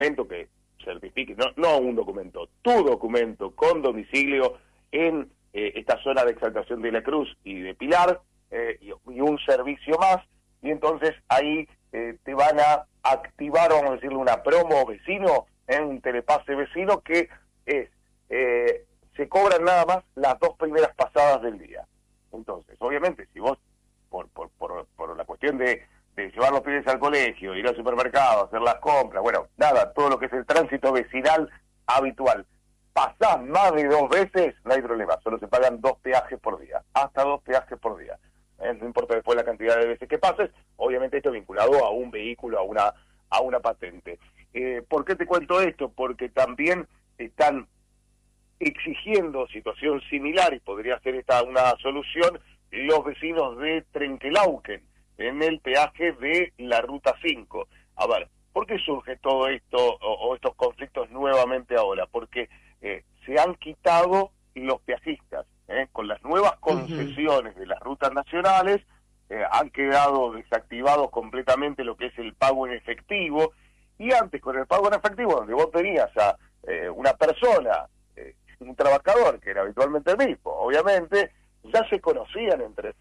documento que certifique, no un documento, tu documento con domicilio en esta zona de Exaltación de la Cruz y de Pilar, y un servicio más, y entonces ahí te van a activar, vamos a decirle, una promo vecino, un telepase vecino que es, se cobran nada más las 2 primeras pasadas del día. Entonces, obviamente, si vos, por la cuestión de llevar los pibes al colegio, ir al supermercado, hacer las compras, bueno, nada, todo lo que es el tránsito vecinal habitual, pasás más de 2 veces, no hay problema, solo se pagan 2 peajes por día, hasta 2 peajes por día. No importa después la cantidad de veces que pases, obviamente esto es vinculado a un vehículo, a una patente. ¿Por qué te cuento esto? Porque también están exigiendo situación similar, y podría ser esta una solución, los vecinos de Trenquelauquen, en el peaje de la Ruta 5. A ver, ¿por qué surge todo esto o estos conflictos nuevamente ahora? Porque se han quitado los peajistas, con las nuevas concesiones de las rutas nacionales, han quedado desactivados completamente lo que es el pago en efectivo, y antes con el pago en efectivo, donde vos tenías a una persona, un trabajador, que era habitualmente el mismo, obviamente, ya se conocían entre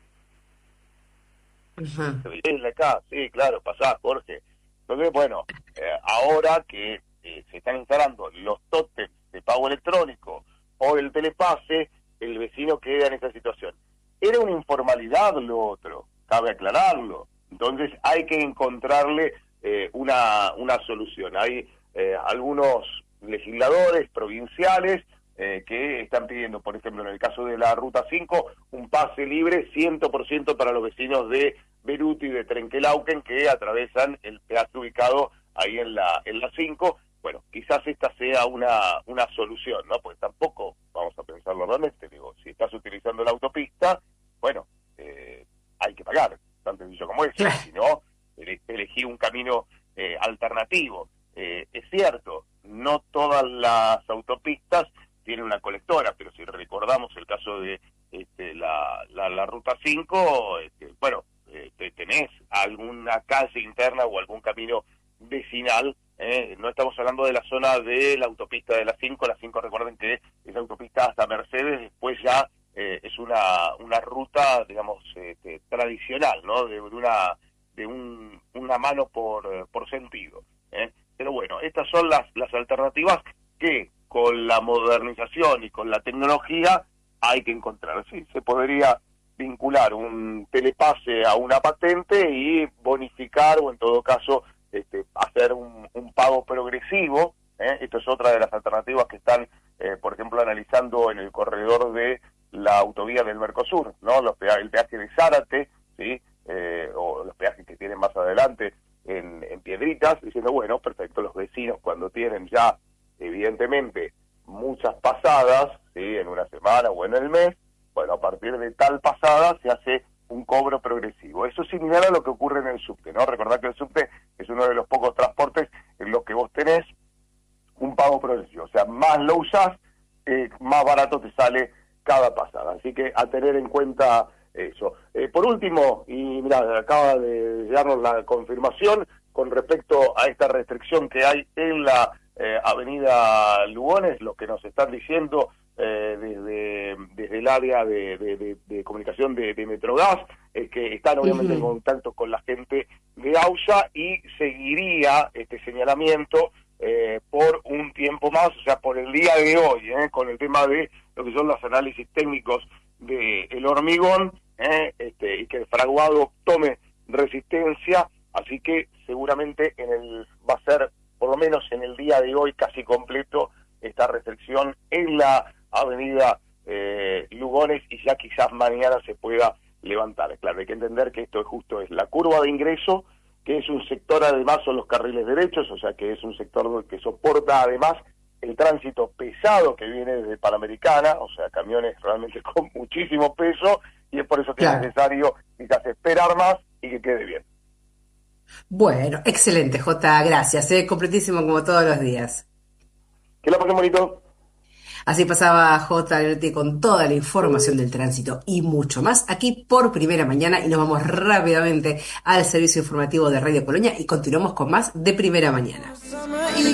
acá, sí, claro, pasá, Jorge. Entonces, bueno, ahora que se están instalando los tótems de pago electrónico o el telepase, el vecino queda en esta situación. Era una informalidad lo otro, cabe aclararlo. Entonces hay que encontrarle una solución. Hay algunos legisladores provinciales que están pidiendo, por ejemplo, en el caso de la Ruta 5, un pase libre 100% para los vecinos de Beruti y de Trenquelauquen, que atravesan el peaje ubicado ahí en la 5. Bueno, quizás esta sea una solución, ¿no? Pues tampoco, vamos a pensarlo realmente, digo, si estás utilizando la autopista, bueno, hay que pagar, tan sencillo como eso, si no, elegí un camino alternativo. Es cierto, no todas las autopistas tienen una colectora, pero si recordamos el caso de la Ruta 5, bueno, tenés alguna calle interna o algún camino vecinal. No estamos hablando de la zona de la autopista de la 5. La 5, recuerden que es autopista hasta Mercedes, después ya es una ruta, digamos, tradicional, ¿no? De una mano por sentido. Pero bueno, estas son las alternativas que con la modernización y con la tecnología hay que encontrar. Sí, se podría vincular un telepase a una patente y bonificar, o en todo caso hacer un pago progresivo. Esto es otra de las alternativas que están, por ejemplo, analizando en el corredor de la autovía del Mercosur, ¿no? El peaje de Zárate, ¿sí? O los peajes que tienen más adelante en Piedritas, diciendo, bueno, perfecto, los vecinos cuando tienen ya, evidentemente, muchas pasadas, ¿sí? En una semana o en el mes, bueno, a partir de tal pasada se hace un cobro progresivo. Eso es similar a lo que ocurre en el subte, ¿no? Recordad que el subte es uno de los pocos transportes en los que vos tenés un pago progresivo. O sea, más lo usás, más barato te sale cada pasada. Así que a tener en cuenta eso. Por último, y mirá, acaba de darnos la confirmación con respecto a esta restricción que hay en la avenida Lugones, lo que nos están diciendo desde el área de comunicación de Metrogas, que están obviamente en contacto con la gente de AUSA, y seguiría este señalamiento por un tiempo más, o sea, por el día de hoy, con el tema de lo que son los análisis técnicos del hormigón, y que el fraguado tome resistencia. Así que seguramente va a ser, por lo menos en el día de hoy, casi completo esta restricción en la avenida Lugones, y ya quizás mañana se pueda levantar. Claro, hay que entender que esto es la curva de ingreso, que es un sector, además son los carriles derechos, o sea que es un sector que soporta además el tránsito pesado que viene desde Panamericana, o sea, camiones realmente con muchísimo peso, y es por eso que es necesario quizás esperar más y que quede bien. Bueno, excelente, Jota, gracias, completísimo como todos los días. Que la pasen bonito. Así pasaba J. Alberti con toda la información del tránsito y mucho más aquí por Primera Mañana, y nos vamos rápidamente al servicio informativo de Radio Colonia y continuamos con más de Primera Mañana.